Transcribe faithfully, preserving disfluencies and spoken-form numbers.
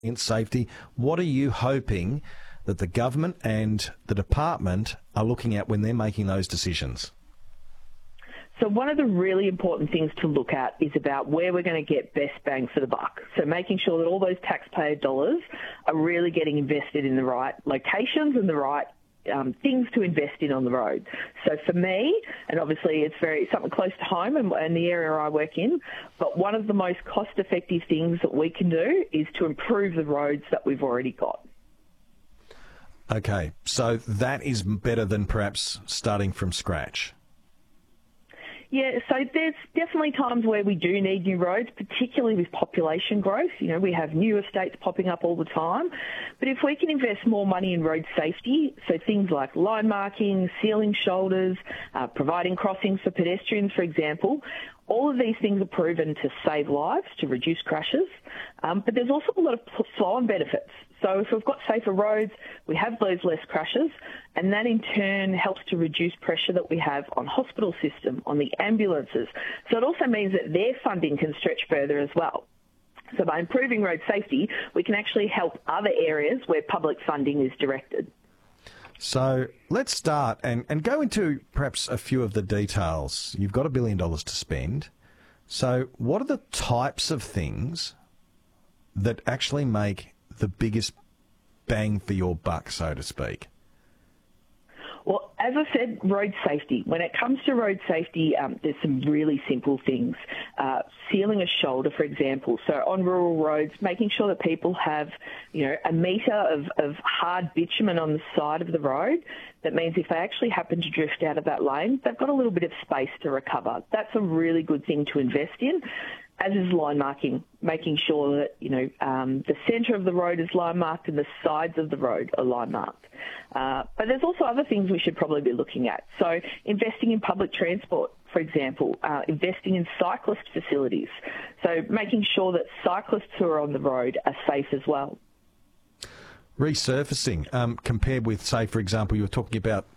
in safety. What are you hoping that the government and the department are looking at when they're making those decisions? So one of the really important things to look at is about where we're going to get best bang for the buck. So making sure that all those taxpayer dollars are really getting invested in the right locations and the right um, things to invest in on the road. So for me, and obviously it's very something close to home and, and the area I work in, but one of the most cost-effective things that we can do is to improve the roads that we've already got. Okay, so that is better than perhaps starting from scratch. Yeah, so there's definitely times where we do need new roads, particularly with population growth. You know, we have new estates popping up all the time. But if we can invest more money in road safety, so things like line marking, sealing shoulders, uh, providing crossings for pedestrians, for example, all of these things are proven to save lives, to reduce crashes. Um, but there's also a lot of flow-on benefits. So if we've got safer roads, we have those less crashes, and that in turn helps to reduce pressure that we have on hospital system, on the ambulances. So it also means that their funding can stretch further as well. So by improving road safety, we can actually help other areas where public funding is directed. So let's start and, and go into perhaps a few of the details. You've got a billion dollars to spend. So what are the types of things that actually make the biggest bang for your buck, so to speak? Well, as I said, road safety. When it comes to road safety, um, there's some really simple things. Uh, sealing a shoulder, for example. So on rural roads, making sure that people have, you know, a metre of, of hard bitumen on the side of the road. That means if they actually happen to drift out of that lane, they've got a little bit of space to recover. That's a really good thing to invest in. As is line marking, making sure that, you know, um, the centre of the road is line marked and the sides of the road are line marked. Uh, but there's also other things we should probably be looking at. So investing in public transport, for example, uh, investing in cyclist facilities. So making sure that cyclists who are on the road are safe as well. Resurfacing, um, compared with, say, for example, you were talking about